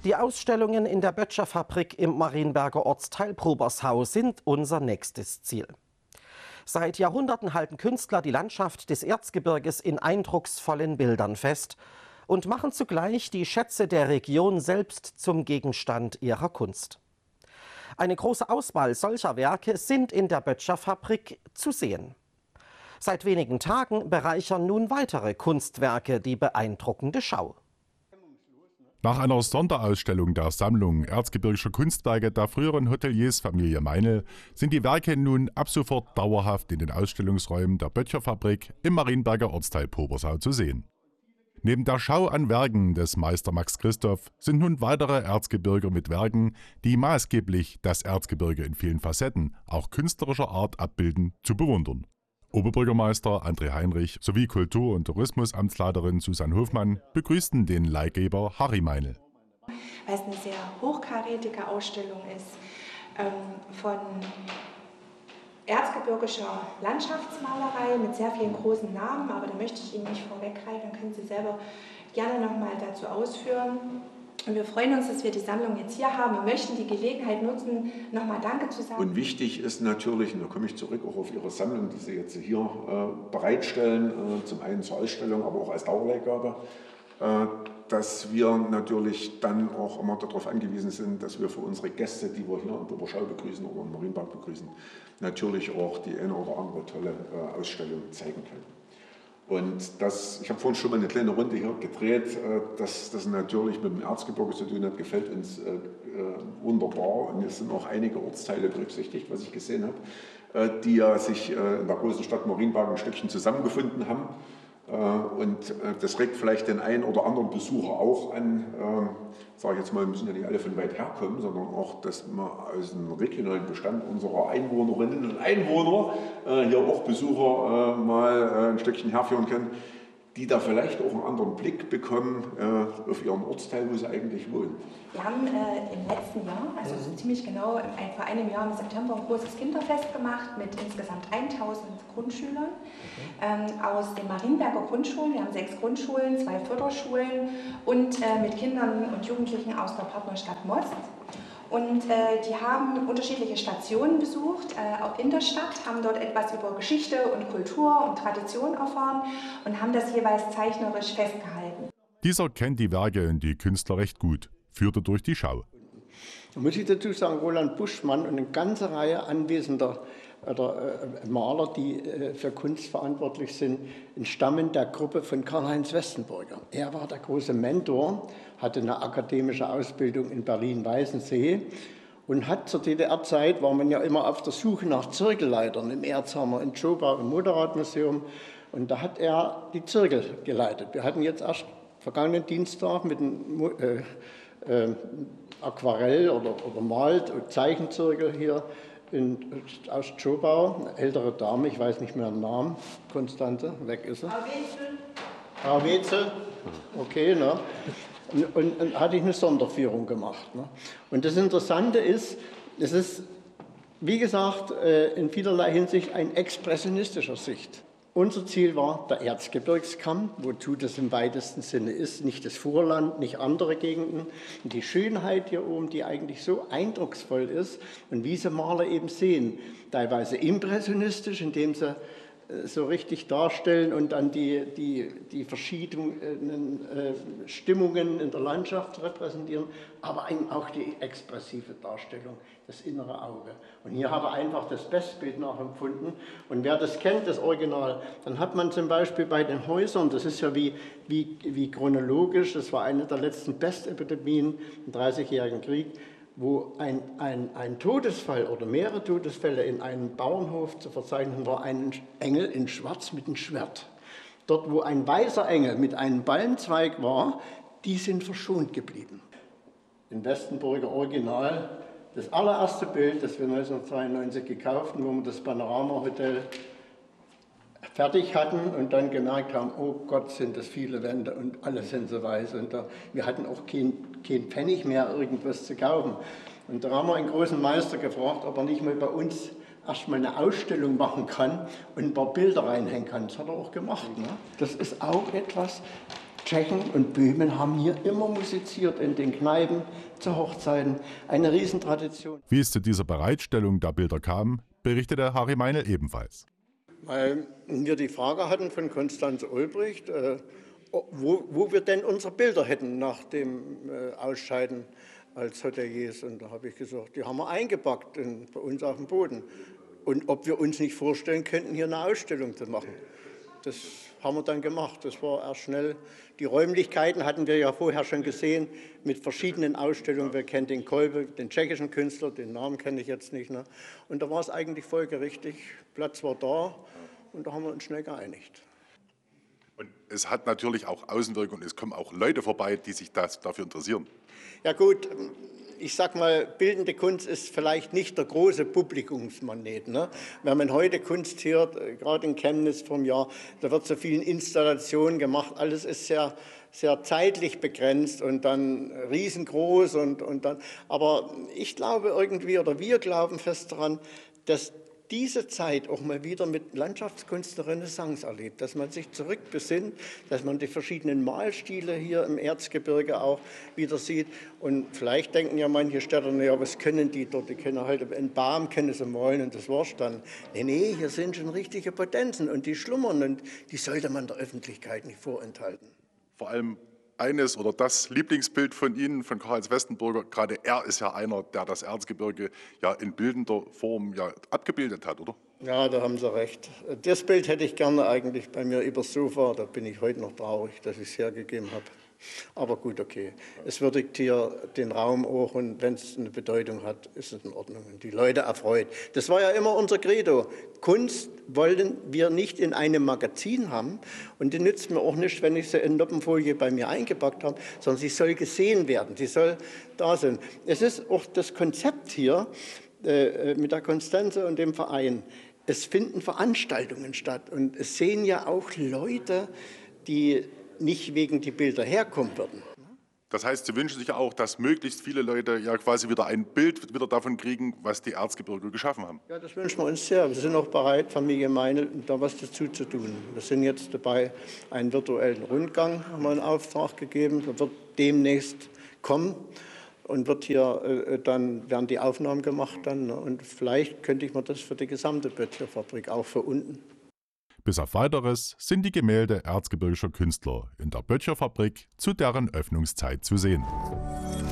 Die Ausstellungen in der Böttcher-Fabrik im Marienberger Ortsteil Probershau sind unser nächstes Ziel. Seit Jahrhunderten halten Künstler die Landschaft des Erzgebirges in eindrucksvollen Bildern fest und machen zugleich die Schätze der Region selbst zum Gegenstand ihrer Kunst. Eine große Auswahl solcher Werke sind in der Böttcher-Fabrik zu sehen. Seit wenigen Tagen bereichern nun weitere Kunstwerke die beeindruckende Schau. Nach einer Sonderausstellung der Sammlung erzgebirgischer Kunstwerke der früheren Hoteliersfamilie Meinl sind die Werke nun ab sofort dauerhaft in den Ausstellungsräumen der Böttcher-Fabrik im Marienberger Ortsteil Probershau zu sehen. Neben der Schau an Werken des Meister Max Christoph sind nun weitere Erzgebirger mit Werken, die maßgeblich das Erzgebirge in vielen Facetten, auch künstlerischer Art abbilden, zu bewundern. Oberbürgermeister André Heinrich sowie Kultur- und Tourismusamtsleiterin Susanne Hofmann begrüßten den Leihgeber Harry Meinl. Weil es eine sehr hochkarätige Ausstellung ist, von erzgebirgischer Landschaftsmalerei mit sehr vielen großen Namen, aber da möchte ich Ihnen nicht vorweggreifen, dann können Sie selber gerne nochmal dazu ausführen. Und wir freuen uns, dass wir die Sammlung jetzt hier haben. Wir möchten die Gelegenheit nutzen, nochmal Danke zu sagen. Und wichtig ist natürlich, und da komme ich zurück auch auf Ihre Sammlung, die Sie jetzt hier bereitstellen, zum einen zur Ausstellung, aber auch als Dauerleihgabe, dass wir natürlich dann auch immer darauf angewiesen sind, dass wir für unsere Gäste, die wir hier in Probershau begrüßen oder in Marienberg begrüßen, natürlich auch die eine oder andere tolle Ausstellung zeigen können. Und das, ich habe vorhin schon mal eine kleine Runde hier gedreht, dass das natürlich mit dem Erzgebirge zu tun hat, gefällt uns wunderbar. Und es sind auch einige Ortsteile berücksichtigt, was ich gesehen habe, die ja sich in der großen Stadt Marienberg ein Stückchen zusammengefunden haben. Und das regt vielleicht den einen oder anderen Besucher auch an, sage ich jetzt mal, müssen ja nicht alle von weit herkommen, sondern auch, dass man aus dem regionalen Bestand unserer Einwohnerinnen und Einwohner hier auch Besucher mal ein Stückchen herführen können, die da vielleicht auch einen anderen Blick bekommen auf ihren Ortsteil, wo sie eigentlich wohnen. Wir haben im letzten Jahr, also ziemlich genau vor einem Jahr im September, ein großes Kinderfest gemacht mit insgesamt 1000 Grundschülern aus den Marienberger Grundschulen. Wir haben 6 Grundschulen, 2 Förderschulen und mit Kindern und Jugendlichen aus der Partnerstadt Most. Und die haben unterschiedliche Stationen besucht, auch in der Stadt, haben dort etwas über Geschichte und Kultur und Tradition erfahren und haben das jeweils zeichnerisch festgehalten. Dieser kennt die Werke und die Künstler recht gut, führte durch die Schau. Da muss ich dazu sagen, Roland Buschmann und eine ganze Reihe anwesender Maler, die für Kunst verantwortlich sind, entstammen der Gruppe von Karl-Heinz Westenburger. Er war der große Mentor, hatte eine akademische Ausbildung in Berlin-Weißensee und hat zur DDR-Zeit, war man ja immer auf der Suche nach Zirkelleitern im Erzhammer, in Schobau, im Motorradmuseum, und da hat er die Zirkel geleitet. Wir hatten jetzt erst vergangenen Dienstag mit einem Aquarell oder Malt- und Zeichenzirkel hier aus Schobau, eine ältere Dame, ich weiß nicht mehr den Namen, Konstante, weg ist sie. Frau Wetzel, okay, ne? Und hatte ich eine Sonderführung gemacht. Ne? Und das Interessante ist, es ist, wie gesagt, in vielerlei Hinsicht ein expressionistischer Sicht. Unser Ziel war der Erzgebirgskamm, wozu das im weitesten Sinne ist, nicht das Vorland, nicht andere Gegenden. Und die Schönheit hier oben, die eigentlich so eindrucksvoll ist und wie sie Maler eben sehen, teilweise impressionistisch, indem sie so richtig darstellen und dann die verschiedenen Stimmungen in der Landschaft repräsentieren, aber auch die expressive Darstellung, das innere Auge. Und hier habe ich einfach das Bestbild nachempfunden. Und wer das kennt, das Original, dann hat man zum Beispiel bei den Häusern, das ist ja wie chronologisch, das war eine der letzten Pestepidemien im 30-jährigen Krieg, wo ein Todesfall oder mehrere Todesfälle in einem Bauernhof zu verzeichnen war, ein Engel in Schwarz mit einem Schwert. Dort, wo ein weißer Engel mit einem Balmzweig war, die sind verschont geblieben. Im Westenburger Original, das allererste Bild, das wir 1992 gekauft haben, wo wir das Panorama-Hotel fertig hatten und dann gemerkt haben, oh Gott, sind das viele Wände und alle sind so weiß. Und wir hatten auch kein Pfennig mehr, irgendwas zu kaufen. Und da haben wir einen großen Meister gefragt, ob er nicht mal bei uns erstmal eine Ausstellung machen kann und ein paar Bilder reinhängen kann. Das hat er auch gemacht. Ne? Das ist auch etwas, Tschechen und Böhmen haben hier immer musiziert, in den Kneipen, zu Hochzeiten. Eine Riesentradition. Wie es zu dieser Bereitstellung der Bilder kam, berichtete Harry Meinl ebenfalls. Weil wir die Frage hatten von Konstanze Ulbricht, wo wir denn unsere Bilder hätten nach dem Ausscheiden als Hoteliers. Und da habe ich gesagt, die haben wir eingepackt bei uns auf dem Boden. Und ob wir uns nicht vorstellen könnten, hier eine Ausstellung zu machen. Das haben wir dann gemacht. Das war erst schnell. Die Räumlichkeiten hatten wir ja vorher schon gesehen mit verschiedenen Ausstellungen. Wir kennen den Kolbe, den tschechischen Künstler, den Namen kenne ich jetzt nicht. Ne? Und da war es eigentlich folgerichtig. Platz war da und da haben wir uns schnell geeinigt. Und es hat natürlich auch Außenwirkung. Es kommen auch Leute vorbei, die sich dafür interessieren. Ja gut, ich sag mal, bildende Kunst ist vielleicht nicht der große Publikumsmagnet. Ne? Wenn man heute Kunst hört, gerade in Chemnitz vom Jahr, da wird so viel Installationen gemacht. Alles ist sehr, sehr zeitlich begrenzt und dann riesengroß und dann. Aber ich glaube irgendwie, oder wir glauben fest daran, dass diese Zeit auch mal wieder mit Landschaftskunst eine Renaissance erlebt, dass man sich zurückbesinnt, dass man die verschiedenen Malstile hier im Erzgebirge auch wieder sieht. Und vielleicht denken ja manche Städter, ja, was können die dort? Die können halt einen Baum können sie malen und das war's dann. Nee, hier sind schon richtige Potenzen und die schlummern und die sollte man der Öffentlichkeit nicht vorenthalten. Vor allem eines oder das Lieblingsbild von Ihnen, von Karl-Heinz Westenburger, gerade er ist ja einer, der das Erzgebirge ja in bildender Form ja abgebildet hat, oder? Ja, da haben Sie recht. Das Bild hätte ich gerne eigentlich bei mir übers Sofa. Da bin ich heute noch traurig, dass ich es hergegeben habe. Aber gut, okay. Es würdigt hier den Raum auch und wenn es eine Bedeutung hat, ist es in Ordnung und die Leute erfreut. Das war ja immer unser Credo. Kunst wollen wir nicht in einem Magazin haben und die nützt mir auch nicht, wenn ich sie in Noppenfolie bei mir eingepackt habe, sondern sie soll gesehen werden, sie soll da sein. Es ist auch das Konzept hier mit der Konstanze und dem Verein. Es finden Veranstaltungen statt und es sehen ja auch Leute, die nicht wegen die Bilder herkommen würden. Das heißt, Sie wünschen sich auch, dass möglichst viele Leute ja quasi wieder ein Bild wieder davon kriegen, was die Erzgebirge geschaffen haben. Ja, das wünschen wir uns sehr. Wir sind auch bereit, Familie Meinl, da was dazu zu tun. Wir sind jetzt dabei, einen virtuellen Rundgang, haben wir in Auftrag gegeben. Der wird demnächst kommen und wird hier dann werden die Aufnahmen gemacht dann. Und vielleicht könnte ich mir das für die gesamte Böttcherfabrik, auch für unten. Bis auf Weiteres sind die Gemälde erzgebirgischer Künstler in der Böttcherfabrik zu deren Öffnungszeit zu sehen.